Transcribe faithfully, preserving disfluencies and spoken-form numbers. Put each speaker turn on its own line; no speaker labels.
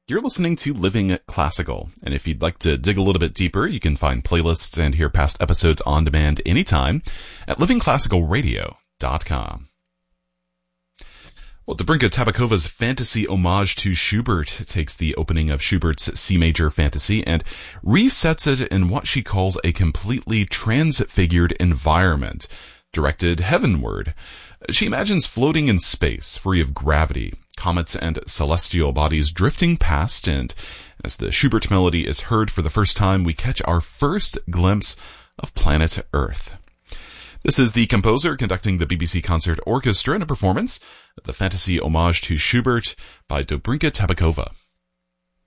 You're listening to Living Classical, and if you'd like to dig a little bit deeper, you can find playlists and hear past episodes on demand anytime at living classical radio dot com. Well, Dobrinka Tabakova's fantasy homage to Schubert takes the opening of Schubert's C major fantasy and resets it in what she calls a completely transfigured environment, directed heavenward. She imagines floating in space, free of gravity, comets and celestial bodies drifting past, and as the Schubert melody is heard for the first time, we catch our first glimpse of planet Earth. This is the composer conducting the B B C Concert Orchestra in a performance of the fantasy homage to Schubert by Dobrinka Tabakova.